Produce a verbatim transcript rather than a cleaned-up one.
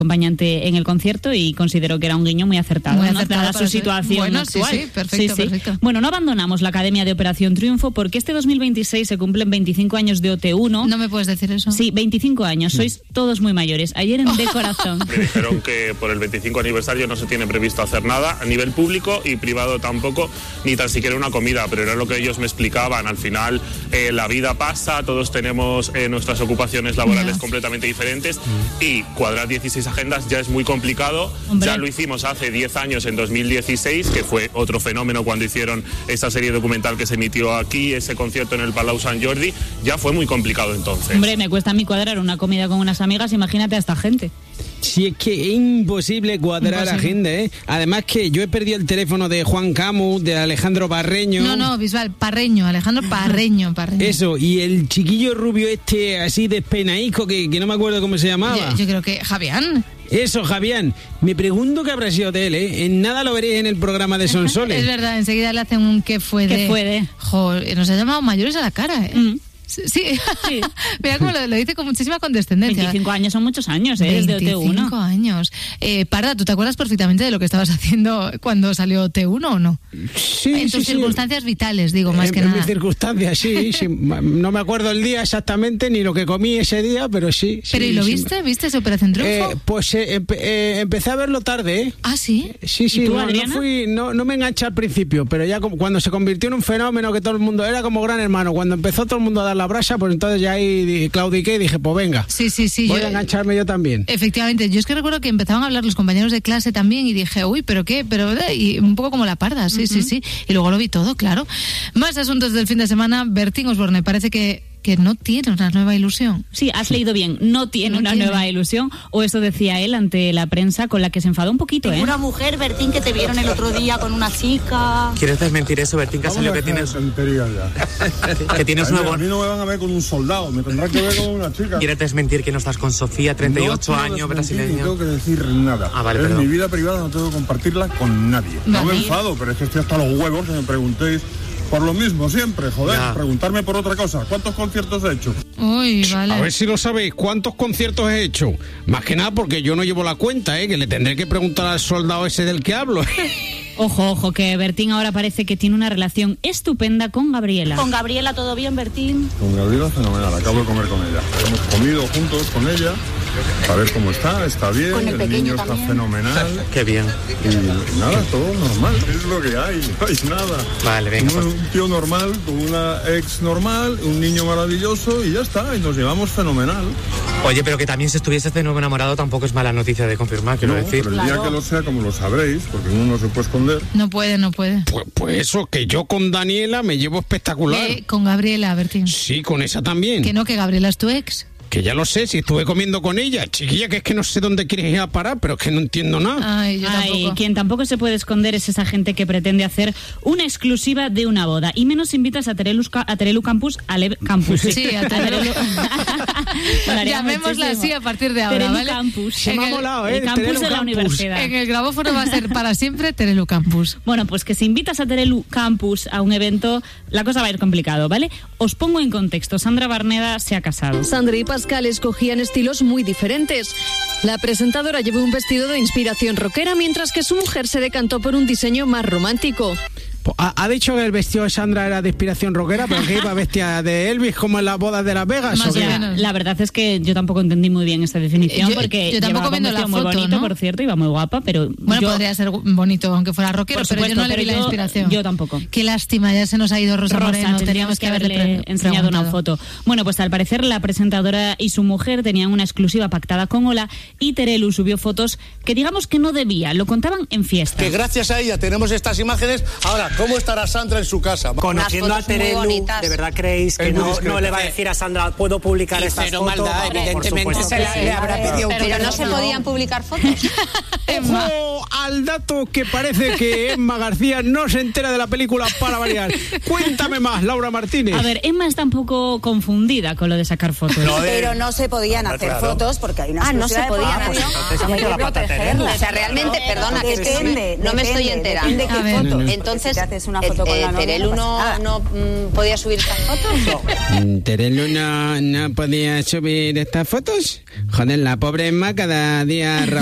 acompañante en el concierto y considero que era un guiño muy acertado, muy ¿no? acertado Dada para su situación bueno, actual. Sí, sí, perfecto, sí, sí. perfecto. Bueno, no abandonamos la Academia de Operación Triunfo porque este dos mil veintiséis se cumplen veinticinco años de O T uno. No me puedes decir eso. Sí, veinticinco años, sois todos muy mayores. Ayer en De Corazón. Me dijeron que por el veinticinco aniversario no se tiene previsto hacer nada a nivel público y privado tampoco, ni tan siquiera una comida, pero era lo que ellos me explicaban. Al final eh, la vida pasa, todos tenemos eh, nuestras ocupaciones laborales No. completamente diferentes y cuadrar dieciséis agendas ya es muy complicado. Hombre. Ya lo hicimos hace diez años, en dos mil dieciséis, que fue otro fenómeno cuando hicieron esa serie documental que se emitió aquí, ese concierto en el Palau Sant Jordi, ya fue muy complicado entonces. Hombre, me cuesta a mí cuadrar una comida con unas amigas, imagínate a esta gente. Si es que es imposible cuadrar Imposible. agenda, ¿eh? Además que yo he perdido el teléfono de Juan Camus, de Alejandro Parreño. No, no, Bisbal, Parreño, Alejandro Parreño, Parreño. Eso, y el chiquillo rubio este así despeinaico que, que no me acuerdo cómo se llamaba. Yo, yo creo que Javián. Eso, Javián. Me pregunto qué habrá sido de él, ¿eh? En nada lo veréis en el programa de Sonsoles. Es verdad, enseguida le hacen un qué fue de... ¿Qué fue de? Joder, nos ha llamado mayores a la cara, ¿eh? Mm. Sí, sí. Sí. Mira cómo lo, lo dice con muchísima condescendencia. veinticinco años son muchos años, ¿eh? Desde O T uno. veinticinco años. Eh, Parda, ¿tú te acuerdas perfectamente de lo que estabas haciendo cuando salió O T uno o no? Sí, En sí, tus sí. circunstancias vitales, digo, más en, que en nada. mis circunstancias, sí, sí. No me acuerdo el día exactamente ni lo que comí ese día, pero sí. ¿Pero sí, y lo sí. viste? ¿Viste esa Operación Triunfo? Eh, pues eh, empe- eh, empecé a verlo tarde, ¿eh? Ah, sí. Sí, sí, ¿Y tú, no, no, Adriana? fui, no, no me enganché al principio, pero ya como- cuando se convirtió en un fenómeno que todo el mundo era como Gran Hermano, cuando empezó todo el mundo a dar la brasa, pues entonces ya ahí di- claudiqué y dije, pues venga, Sí, sí, sí. voy yo- a engancharme yo también. Efectivamente, yo es que recuerdo que empezaban a hablar los compañeros de clase también y dije, uy, pero qué, pero eh, y un poco como la Parda, sí, sí, sí. Y luego lo vi todo, claro. Más asuntos del fin de semana. Bertín Osborne parece que, que no tiene una nueva ilusión. Sí, has leído bien, no tiene No una tiene. nueva ilusión, o eso decía él ante la prensa, con la que se enfadó un poquito, ¿eh? Una mujer, Bertín, que te vieron el otro día con una chica. ¿Quieres desmentir eso, Bertín, que ha salido que tienes, que tienes A mí, nuevo... a mí no me van a ver con un soldado, me tendrán que ver con una chica. ¿Quieres desmentir que no estás con Sofía, treinta y ocho No quiero años, desmentir, brasileña? No tengo que decir nada. Ah, vale, es perdón. mi vida privada, no tengo que compartirla con nadie. No Vale. me enfado, pero es que estoy hasta los huevos que me preguntéis por lo mismo siempre, joder, Ya. preguntarme por otra cosa. ¿Cuántos conciertos he hecho? Uy, vale. A ver si lo sabéis, ¿cuántos conciertos he hecho? Más que nada porque yo no llevo la cuenta, ¿eh? Que le tendré que preguntar al soldado ese del que hablo. Ojo, ojo, que Bertín ahora parece que tiene una relación estupenda con Gabriela. Con Gabriela, ¿todo bien, Bertín? Con Gabriela fenomenal, acabo de comer con ella. Hemos comido juntos con ella, a ver cómo está, está bien, Con el el, pequeño niño está también. fenomenal. Qué bien. Y nada, todo normal, es lo que hay, no hay nada. Vale, venga, Un, pues. un tío normal, con una ex normal, un niño maravilloso y ya está, y nos llevamos fenomenal. Oye, pero que también si estuvieses de nuevo enamorado tampoco es mala noticia de confirmar, quiero No, decir. pero el día Claro. que lo sea, como lo sabréis, porque uno no se puede esconder. No puede, no puede. Pues, pues eso, que yo con Daniela me llevo espectacular. Eh, con Gabriela, Bertín. Sí, con esa también. Que no, que Gabriela es tu ex. Que ya lo sé, si estuve comiendo con ella. Chiquilla, que es que no sé dónde quieres ir a parar, pero es que no entiendo nada. Ay, yo Ay, tampoco. quien tampoco se puede esconder es esa gente que pretende hacer una exclusiva de una boda. Y menos invitas a Terelu, a Terelu Campus, a Le Campus. Sí, a Terelu. Molaría Llamémosla muchísimo. así a partir de ahora, Terelu ¿vale? Campus. Se me ha en el- molado, ¿eh? El campus Terelu de la Campus. universidad. En el grabófono va a ser para siempre Terelu Campus. Bueno, pues que si invitas a Terelu Campus a un evento, la cosa va a ir complicado, ¿vale? Os pongo en contexto. Sandra Barneda se ha casado. Sandra y Pascal escogían estilos muy diferentes. La presentadora llevó un vestido de inspiración rockera, mientras que su mujer se decantó por un diseño más romántico. Ha, ha dicho que el vestido de Sandra era de inspiración rockera, pero que iba vestida de Elvis como en las bodas de Las Vegas. Más ¿o qué? o menos. La verdad es que yo tampoco entendí muy bien esta definición, Yo- porque yo tampoco llevaba un viendo la vestido muy foto, bonito, ¿no? por cierto, iba muy guapa, pero Bueno, yo, podría ser bonito, aunque fuera rockero, Por pero yo supuesto, no le vi pero la yo- inspiración. yo tampoco. Qué lástima, ya se nos ha ido Rosa, Rosa, Moreno, tendríamos teníamos que haberle haberle pre- enseñado una preguntado. foto. Bueno, pues al parecer la presentadora y su mujer tenían una exclusiva pactada con Ola y Terelu subió fotos que digamos que no debía, lo contaban en fiesta. Que gracias a ella tenemos estas imágenes. Ahora, ¿cómo estará Sandra en su casa? Conociendo a fotos muy Terelu, bonitas. ¿de verdad creéis que Es muy no, discreta. no le va a decir a Sandra, puedo publicar Y estas cero fotos? maldad, Por evidentemente supuesto se que la- sí. le habrá pedido Pero no se podían publicar fotos. Ojo al dato que parece que Emma García no se entera de la película para variar. Cuéntame más, Laura Martínez. A ver, Emma está un poco confundida con lo de sacar fotos. Pero no se podían hacer claro. fotos porque hay una Ah, no se exclusiva de podían fotos. hacer. Entonces ha metido la pata Terelu. O sea, realmente, perdona, que es que Depende, no me estoy depende, enterando. A ver. Entonces, te haces una foto con eh, la novia, Terelu no pasa no, nada. no mm, podía subir estas fotos. Mm, Terelu no, no podía subir estas fotos. Joder, la pobre Emma cada día